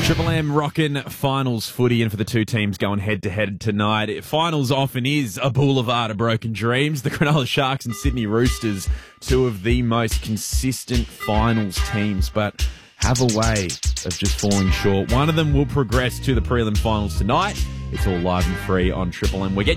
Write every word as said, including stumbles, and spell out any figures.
Triple M rockin' finals footy, and for the two teams going head-to-head tonight. Finals often is a boulevard of broken dreams. The Cronulla Sharks and Sydney Roosters, two of the most consistent finals teams, but have a way of just falling short. One of them will progress to the prelim finals tonight. It's all live and free on Triple M. We're getting